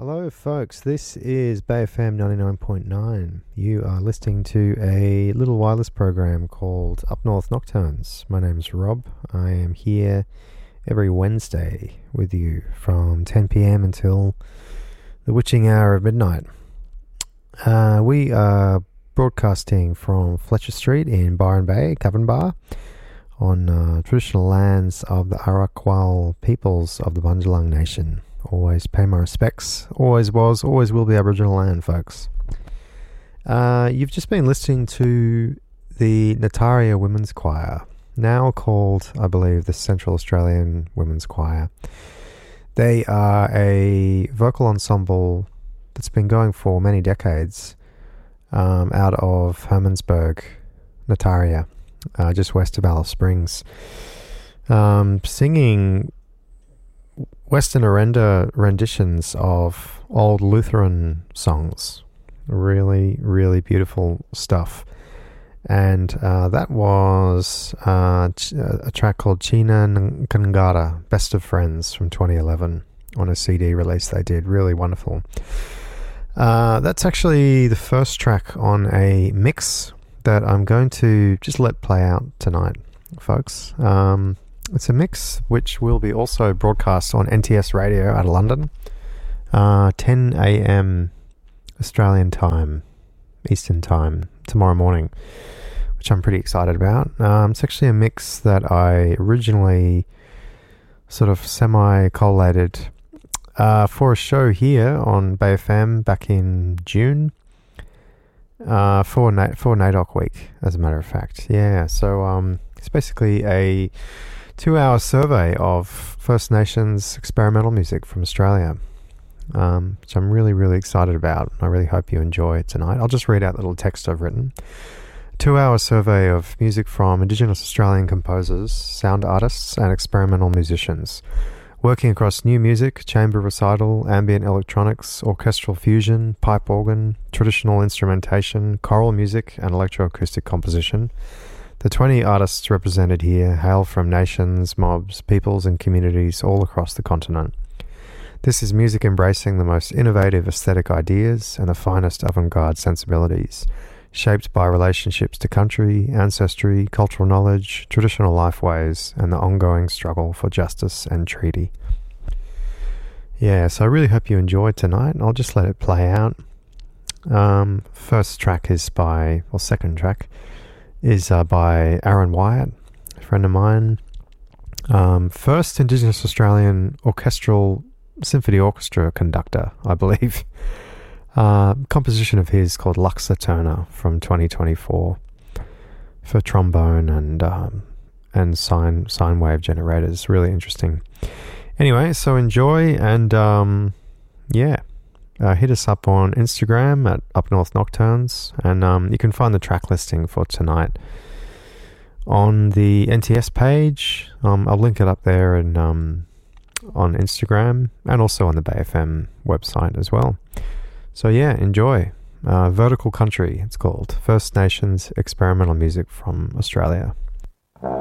Hello, folks. This is Bay FM 99.9. You are listening to a little wireless program called Up North Nocturnes. My name's Rob. I am here every Wednesday with you from 10 p.m. until the witching hour of midnight. We are broadcasting from Fletcher Street in Byron Bay, Govan Bar, on traditional lands of the Arakwal peoples of the Bundjalung Nation. Always pay my respects. Always was, always will be Aboriginal land, folks. You've just been listening to the Nataria Women's Choir, now called, I believe, the Central Australian Women's Choir. They are a vocal ensemble that's been going for many decades out of Hermannsburg, Nataria, just west of Alice Springs, singing Western Orenda renditions of old Lutheran songs. Really, really beautiful stuff. And that was a track called China Nkangara, Best of Friends, from 2011 on a CD release they did. Really wonderful. That's actually the first track on a mix that I'm going to just let play out tonight, folks. It's a mix which will be also broadcast on NTS Radio out of London, 10 a.m. Australian time, Eastern time, tomorrow morning, which I'm pretty excited about. It's actually a mix that I originally sort of semi-collated for a show here on Bay FM back in June, for NAIDOC week, as a matter of fact. Yeah, so it's basically a 2-hour survey of First Nations experimental music from Australia, which I'm really, really excited about. I really hope you enjoy it tonight. I'll just read out the little text I've written. 2-hour survey of music from Indigenous Australian composers, sound artists, and experimental musicians, working across new music, chamber recital, ambient electronics, orchestral fusion, pipe organ, traditional instrumentation, choral music, and electroacoustic composition. The 20 artists represented here hail from nations, mobs, peoples, and communities all across the continent. This is music embracing the most innovative aesthetic ideas and the finest avant-garde sensibilities, shaped by relationships to country, ancestry, cultural knowledge, traditional lifeways, and the ongoing struggle for justice and treaty. Yeah, so I really hope you enjoyed tonight. I'll just let it play out. Second track is by Aaron Wyatt, a friend of mine. First Indigenous Australian orchestral symphony orchestra conductor, I believe. Composition of his called Luxa Turner from 2024 for trombone and sine wave generators. Really interesting. Anyway, so enjoy and hit us up on Instagram at Up North Nocturnes, and you can find the track listing for tonight on the NTS page. I'll link it up there and on Instagram, and also on the Bay FM website as well. So yeah, enjoy. Vertical Country, it's called. First Nations experimental music from Australia.